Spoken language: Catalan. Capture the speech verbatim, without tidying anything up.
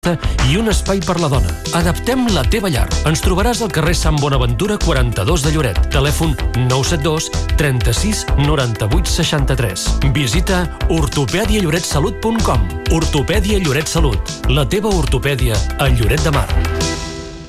i un espai per la dona. Adaptem la teva llar. Ens trobaràs al carrer Sant Bonaventura quaranta-dos de Lloret. Telèfon nou set dos trenta-sis noranta-vuit seixanta-tres. Visita ortopèdia lloret salut punt com. Ortopèdia Lloret Salut. La teva ortopèdia a Lloret de Mar.